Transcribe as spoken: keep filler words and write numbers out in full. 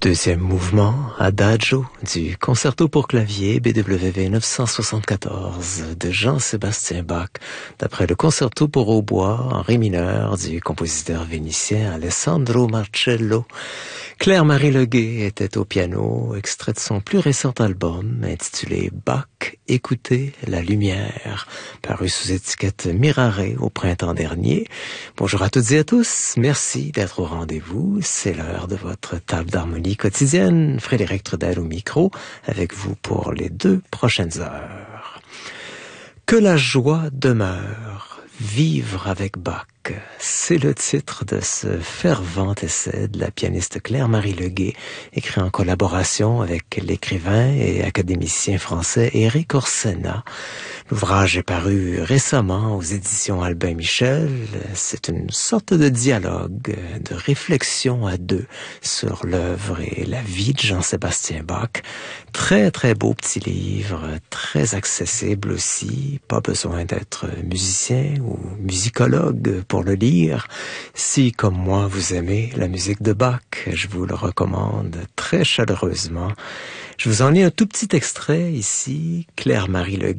Deuxième mouvement, Adagio, du concerto pour clavier B W V neuf cent soixante-quatorze de Jean-Sébastien Bach, d'après le concerto pour hautbois en ré mineur du compositeur vénitien Alessandro Marcello. Claire-Marie Leguet était au piano, extrait de son plus récent album intitulé Bach, écoutez la lumière, paru sous étiquette Mirare au printemps dernier. Bonjour à toutes et à tous, merci d'être au rendez-vous. C'est l'heure de votre table d'harmonie quotidienne. Frédéric Trudel au micro, avec vous pour les deux prochaines heures. Que la joie demeure, vivre avec Bach. C'est le titre de ce fervent essai de la pianiste Claire-Marie Leguet, écrit en collaboration avec l'écrivain et académicien français Éric Orsena. L'ouvrage est paru récemment aux éditions Albin Michel. C'est une sorte de dialogue, de réflexion à deux sur l'œuvre et la vie de Jean-Sébastien Bach. Très très beau petit livre, très accessible aussi. Pas besoin d'être musicien ou musicologue pour le lire. Si, comme moi, vous aimez la musique de Bach, je vous le recommande très chaleureusement. Je vous en lis un tout petit extrait ici. Claire-Marie Leguet